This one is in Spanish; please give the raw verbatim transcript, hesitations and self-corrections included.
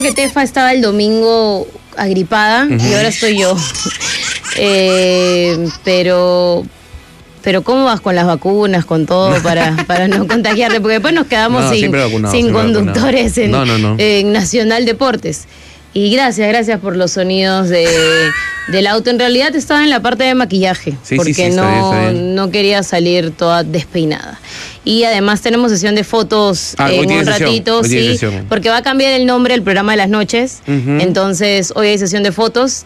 Que Tefa estaba el domingo agripada uh-huh. y ahora estoy yo. eh, pero, pero ¿cómo vas con las vacunas, con todo para, para no contagiarte? Porque después nos quedamos no, sin, vacunado, sin conductores en, no, no, no. en Nacional Deportes. Y gracias, gracias por los sonidos de, del auto. En realidad estaba en la parte de maquillaje, sí, porque sí, sí, no, está bien, está bien. no quería salir toda despeinada. Y además tenemos sesión de fotos ah, en un ratito, sí, porque va a cambiar el nombre del programa de las noches. Uh-huh. Entonces, hoy hay sesión de fotos.